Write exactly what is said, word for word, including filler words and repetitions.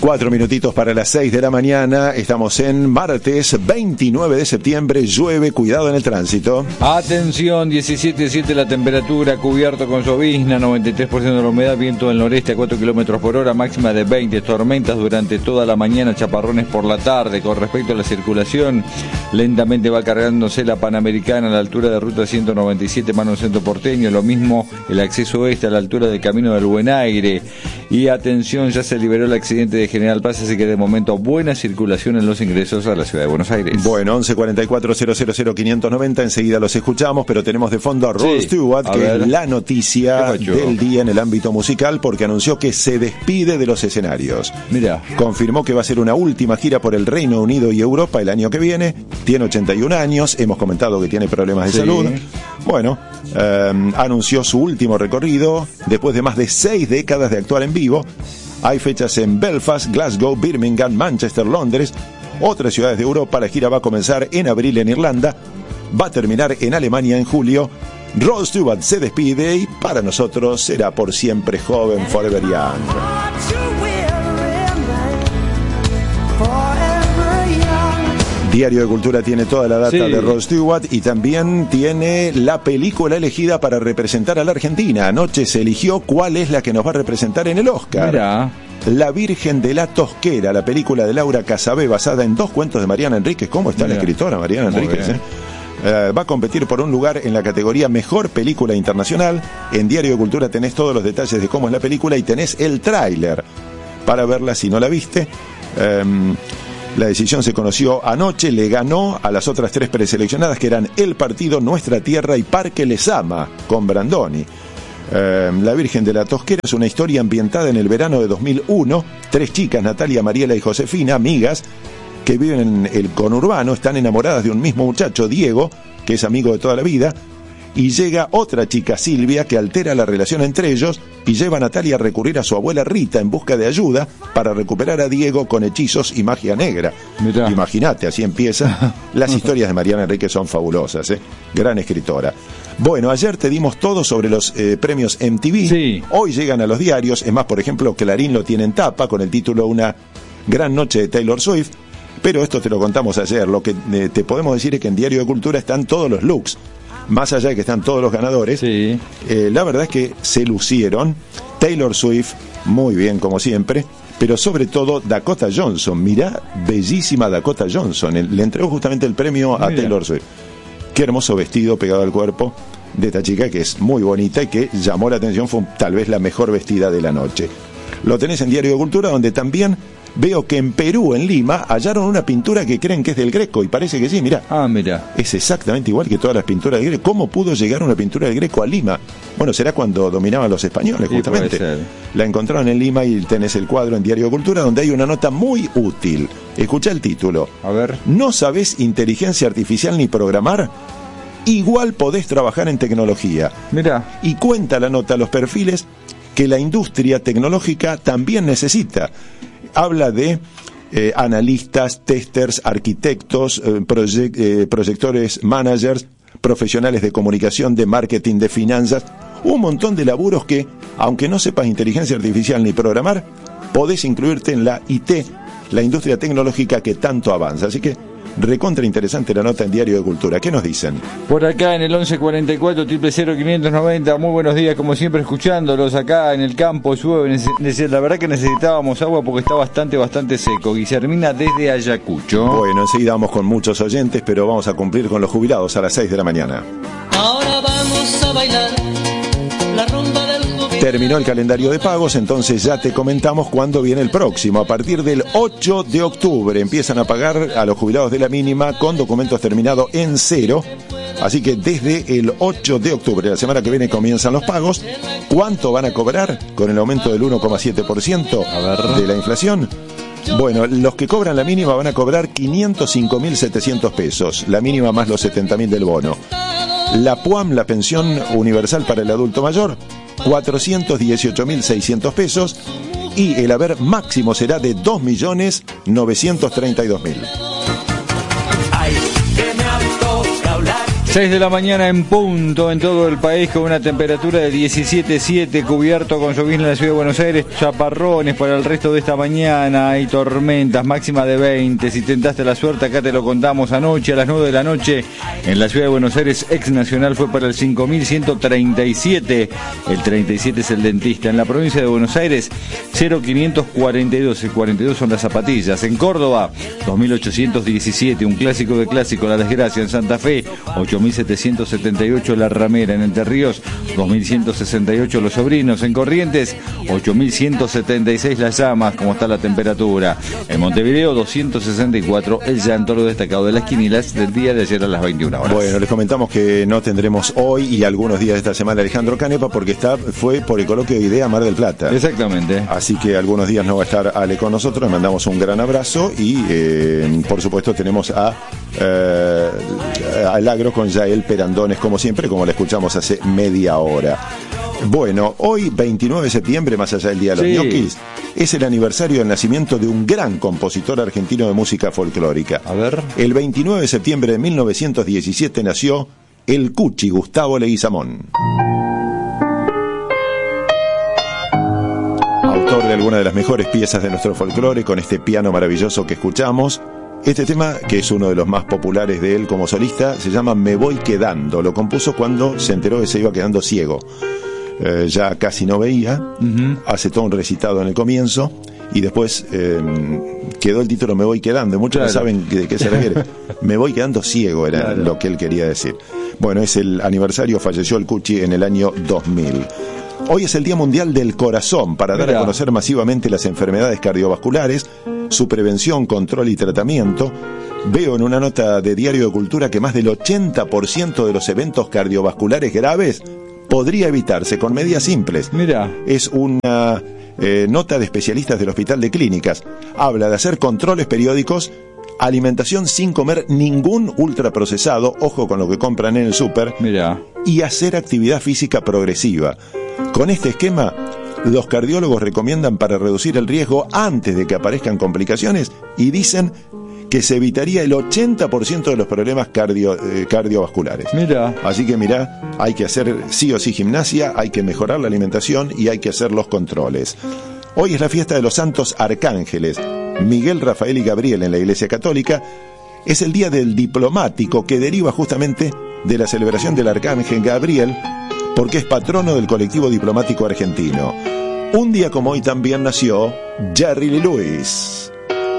Cuatro minutitos para las seis de la mañana. Estamos en martes veintinueve de septiembre. Llueve, cuidado en el tránsito. Atención, diecisiete punto siete la temperatura, cubierto con llovizna, noventa y tres por ciento de la humedad, viento del noreste a cuatro kilómetros por hora, máxima de veinte, tormentas durante toda la mañana, chaparrones por la tarde. Con respecto a la circulación, lentamente va cargándose la Panamericana a la altura de ruta ciento noventa y siete, mano centro porteño. Lo mismo el acceso oeste a la altura del Camino del Buen Aire. Y atención, ya se liberó el accidente de General Paz, así que de momento buena circulación en los ingresos a la ciudad de Buenos Aires. Bueno, once cuarenta y cuatro cero cero cero quinientos noventa, enseguida los escuchamos, pero tenemos de fondo a Rod sí, Stewart, a que ver. es la noticia del día en el ámbito musical, porque anunció que se despide de los escenarios. Mira. Confirmó que va a ser una última gira por el Reino Unido y Europa el año que viene. Tiene ochenta y un años, hemos comentado que tiene problemas de sí. salud. Bueno, eh, anunció su último recorrido después de más de seis décadas de actuar en vivo. Hay fechas en Belfast, Glasgow, Birmingham, Manchester, Londres, otras ciudades de Europa. La gira va a comenzar en abril en Irlanda, va a terminar en Alemania en julio. Rod Stewart se despide y para nosotros será por siempre joven, forever young. Diario de Cultura tiene toda la data sí. de Rod Stewart y también tiene la película elegida para representar a la Argentina. Anoche se eligió cuál es la que nos va a representar en el Oscar. Mirá. La Virgen de la Tosquera, la película de Laura Casabé basada en dos cuentos de Mariana Enríquez. ¿Cómo está Mirá. la escritora Mariana Muy Enríquez? Eh? Uh, va a competir por un lugar en la categoría Mejor Película Internacional. En Diario de Cultura tenés todos los detalles de cómo es la película y tenés el tráiler para verla si no la viste. Um, La decisión se conoció anoche, le ganó a las otras tres preseleccionadas que eran El Partido, Nuestra Tierra y Parque Les Ama, con Brandoni. Eh, la Virgen de la Tosquera es una historia ambientada en el verano de dos mil uno. Tres chicas, Natalia, Mariela y Josefina, amigas, que viven en el conurbano, están enamoradas de un mismo muchacho, Diego, que es amigo de toda la vida. Y llega otra chica, Silvia, que altera la relación entre ellos y lleva a Natalia a recurrir a su abuela Rita en busca de ayuda para recuperar a Diego con hechizos y magia negra. Mirá. Imagínate, así empieza. Las historias de Mariana Enríquez son fabulosas, ¿eh? Gran escritora. Bueno, ayer te dimos todo sobre los eh, premios M T V. Sí. Hoy llegan a los diarios. Es más, por ejemplo, Clarín lo tiene en tapa con el título Una gran noche de Taylor Swift. Pero esto te lo contamos ayer. Lo que eh, te podemos decir es que en Diario de Cultura están todos los looks. Más allá de que están todos los ganadores, sí. eh, la verdad es que se lucieron. Taylor Swift, muy bien como siempre, pero sobre todo Dakota Johnson. Mirá, bellísima Dakota Johnson. El, le entregó justamente el premio a Mira. Taylor Swift. Qué hermoso vestido pegado al cuerpo de esta chica que es muy bonita y que llamó la atención, fue tal vez la mejor vestida de la noche. Lo tenés en Diario de Cultura, donde también veo que en Perú, en Lima, hallaron una pintura que creen que es del Greco, y parece que sí, mirá. Ah, mira. Es exactamente igual que todas las pinturas del Greco. ¿Cómo pudo llegar una pintura del Greco a Lima? Bueno, será cuando dominaban los españoles, sí, justamente. Puede ser. La encontraron en Lima y tenés el cuadro en Diario de Cultura, donde hay una nota muy útil. Escuchá el título. A ver. ¿No sabés inteligencia artificial ni programar? Igual podés trabajar en tecnología. Mirá. Y cuenta la nota los perfiles que la industria tecnológica también necesita. Habla de eh, analistas, testers, arquitectos, eh, proyect, eh, proyectores, managers, profesionales de comunicación, de marketing, de finanzas, un montón de laburos que, aunque no sepas inteligencia artificial ni programar, podés incluirte en la I T, la industria tecnológica que tanto avanza. Así que recontra interesante la nota en Diario de Cultura. ¿Qué nos dicen? Por acá en el once cuarenta y cuatro, triple cero, quinientos noventa. Muy buenos días, como siempre, escuchándolos acá en el campo. Llueve, la verdad que necesitábamos agua porque está bastante, bastante seco. Guillermina desde Ayacucho. Bueno, enseguida vamos con muchos oyentes, pero vamos a cumplir con los jubilados a las seis de la mañana. Ahora vamos a bailar la rumba del jubilado. Terminó el calendario de pagos, entonces ya te comentamos cuándo viene el próximo. A partir del ocho de octubre empiezan a pagar a los jubilados de la mínima con documentos terminados en cero. Así que desde el ocho de octubre, la semana que viene, comienzan los pagos. ¿Cuánto van a cobrar con el aumento del uno coma siete por ciento de la inflación? Bueno, los que cobran la mínima van a cobrar quinientos cinco mil setecientos pesos, la mínima más los setenta mil del bono. La PUAM, la pensión universal para el adulto mayor, cuatrocientos dieciocho mil seiscientos pesos, y el haber máximo será de dos millones novecientos treinta y dos mil. seis de la mañana en punto en todo el país, con una temperatura de diecisiete siete, cubierto con llovizna en la ciudad de Buenos Aires, chaparrones para el resto de esta mañana, hay tormentas, máxima de veinte. Si tentaste la suerte, acá te lo contamos anoche a las nueve de la noche en la ciudad de Buenos Aires. Ex Nacional fue para el cinco mil ciento treinta y siete, el treinta y siete es el dentista. En la provincia de Buenos Aires cero quinientos cuarenta y dos, el cuarenta y dos son las zapatillas. En Córdoba dos mil ochocientos diecisiete, un clásico de clásico, La Desgracia. En Santa Fe ocho mil setecientos setenta y ocho, La Ramera. En Entre Ríos dos mil ciento sesenta y ocho, Los Sobrinos. En Corrientes ocho mil ciento setenta y seis, Las Llamas. ¿Cómo está la temperatura? En Montevideo doscientos sesenta y cuatro, El Llanto, lo destacado de las quinielas del día de ayer a las veintiuna horas. Bueno, les comentamos que no tendremos hoy y algunos días de esta semana Alejandro Canepa porque está fue por el coloquio de idea Mar del Plata. Exactamente. Así que algunos días no va a estar Ale con nosotros, le mandamos un gran abrazo y eh, por supuesto tenemos a eh, al agro con Yael Perandones, como siempre, como la escuchamos hace media hora. Bueno, hoy veintinueve de septiembre, más allá del Día de los Sí. Ñoquis, es el aniversario del nacimiento de un gran compositor argentino de música folclórica. A ver. El veintinueve de septiembre de mil novecientos diecisiete nació el Cuchi Gustavo Leguizamón. Autor de algunas de las mejores piezas de nuestro folclore, con este piano maravilloso que escuchamos. Este tema, que es uno de los más populares de él como solista, se llama Me Voy Quedando. Lo compuso cuando se enteró que se iba quedando ciego. Eh, ya casi no veía, uh-huh. Hace todo un recitado en el comienzo y después eh, quedó el título Me Voy Quedando. Muchos claro. no saben de qué se refiere. Me voy quedando ciego era claro. lo que él quería decir. Bueno, es el aniversario, falleció el Cuchi en el año dos mil. Hoy es el Día Mundial del Corazón, para dar Mira. a conocer masivamente las enfermedades cardiovasculares, su prevención, control y tratamiento. Veo en una nota de Diario de Cultura que más del ochenta por ciento de los eventos cardiovasculares graves podría evitarse con medidas simples. Mira. Es una eh, nota de especialistas del Hospital de Clínicas. Habla de hacer controles periódicos, alimentación sin comer ningún ultraprocesado, ojo con lo que compran en el súper, y hacer actividad física progresiva. Con este esquema, los cardiólogos recomiendan para reducir el riesgo antes de que aparezcan complicaciones y dicen que se evitaría el ochenta por ciento de los problemas cardio, eh, cardiovasculares. Mira. Así que mira, hay que hacer sí o sí gimnasia, hay que mejorar la alimentación y hay que hacer los controles. Hoy es la fiesta de los santos arcángeles, Miguel, Rafael y Gabriel en la Iglesia Católica. Es el día del diplomático, que deriva justamente de la celebración del arcángel Gabriel, porque es patrono del colectivo diplomático argentino. Un día como hoy también nació Jerry Lee Lewis.